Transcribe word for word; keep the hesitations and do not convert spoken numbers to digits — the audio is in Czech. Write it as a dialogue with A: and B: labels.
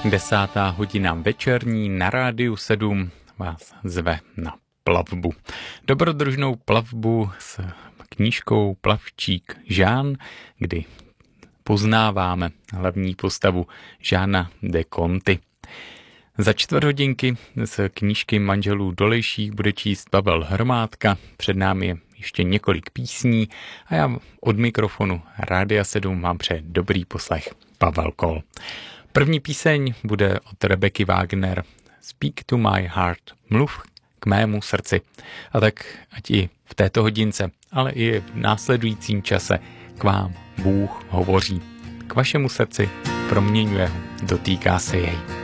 A: Desátá hodina večerní na Rádiu sedm vás zve na plavbu. Dobrodružnou plavbu s knížkou Plavčík Jean, kdy poznáváme hlavní postavu Jeana de Conty. Za čtvrt hodinky z knížky Manželů Dolejších bude číst Pavel Hromádka, před námi je ještě několik písní a já od mikrofonu Rádia sedm mám přeje dobrý poslech Pavel Kol. První píseň bude od Rebeky Wagner Speak to my heart, mluv k mému srdci. A tak ať i v této hodince, ale i v následujícím čase k vám Bůh hovoří. K vašemu srdci proměňuje ho, dotýká se jej.